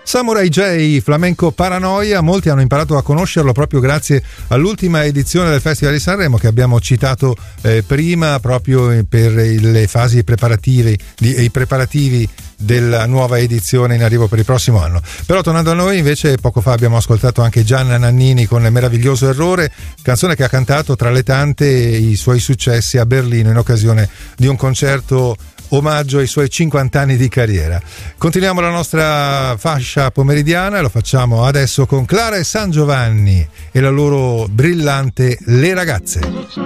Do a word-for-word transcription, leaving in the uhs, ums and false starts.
Samurai J, flamenco Paranoia, molti hanno imparato a conoscerlo proprio grazie all'ultima edizione del Festival di Sanremo che abbiamo citato eh, prima, proprio per le fasi preparative, di, i preparativi della nuova edizione in arrivo per il prossimo anno. Però tornando a noi, invece, poco fa abbiamo ascoltato anche Gianna Nannini con Meraviglioso Errore, canzone che ha cantato tra le tante i suoi successi a Berlino in occasione di un concerto omaggio ai suoi cinquanta anni di carriera. Continuiamo la nostra fascia pomeridiana e lo facciamo adesso con Clara e San Giovanni e la loro brillante Le Ragazze.